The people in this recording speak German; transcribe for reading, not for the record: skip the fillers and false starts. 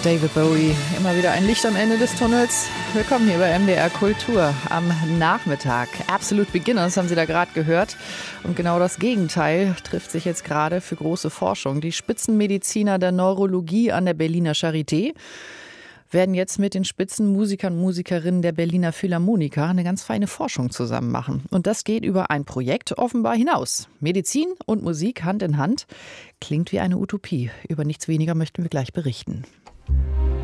David Bowie, immer wieder ein Licht am Ende des Tunnels. Willkommen hier bei MDR Kultur am Nachmittag. Absolute Beginners haben Sie da gerade gehört. Und genau das Gegenteil trifft sich jetzt gerade für große Forschung. Die Spitzenmediziner der Neurologie an der Berliner Charité werden jetzt mit den Spitzenmusikern und Musikerinnen der Berliner Philharmoniker eine ganz feine Forschung zusammen machen. Und das geht über ein Projekt offenbar hinaus. Medizin und Musik Hand in Hand. Klingt wie eine Utopie. Über nichts weniger möchten wir gleich berichten.